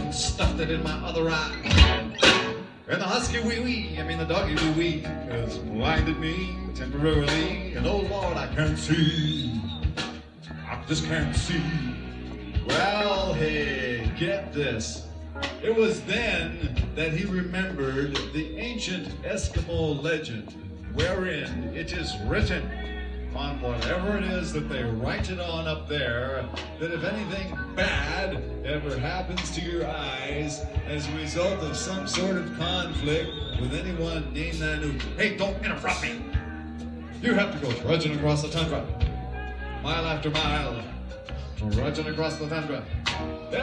and stuffed it in my other eye. And the husky wee-wee, the doggy wee-wee, has blinded me temporarily. And oh Lord, I can't see. I just can't see. Well, hey, get this. It was then that he remembered the ancient Eskimo legend, wherein it is written on whatever it is that they write it on up there, that if anything bad ever happens to your eyes as a result of some sort of conflict with anyone named Nanook, hey, don't interrupt me. You have to go trudging across the tundra, mile after mile, trudging across the tundra.